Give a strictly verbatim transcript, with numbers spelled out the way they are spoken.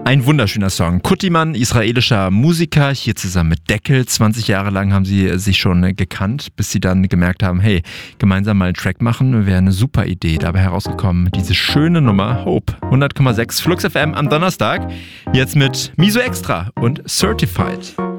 Ein wunderschöner Song. Kuttiman, israelischer Musiker, hier zusammen mit Deckel. zwanzig Jahre lang haben sie sich schon gekannt, bis sie dann gemerkt haben, hey, gemeinsam mal einen Track machen, wäre eine super Idee. Dabei herausgekommen, diese schöne Nummer Hope. hundert Komma sechs Flux F M am Donnerstag. Jetzt mit Miso Extra und Certified.